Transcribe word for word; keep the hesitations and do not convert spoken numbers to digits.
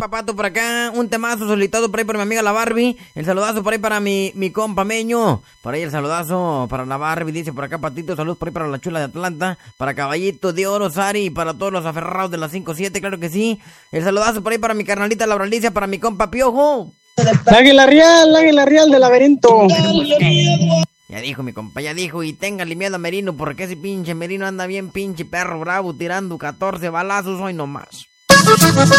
Papato por acá, un temazo solicitado por ahí para mi amiga la Barbie. El saludazo por ahí para mi, mi compa Meño. Por ahí el saludazo para la Barbie, dice por acá Patito. Saludos por ahí para la chula de Atlanta. Para Caballito de Oro, Sari. Y para todos los aferrados de las cinco siete, claro que sí. El saludazo por ahí para mi carnalita Laura Alicia. Para mi compa Piojo. La Águila Real, la Águila Real del Laberinto. Ya dijo mi compa, ya dijo. Y téngale miedo a Merino, porque ese pinche Merino anda bien pinche perro bravo, tirando catorce balazos hoy nomás.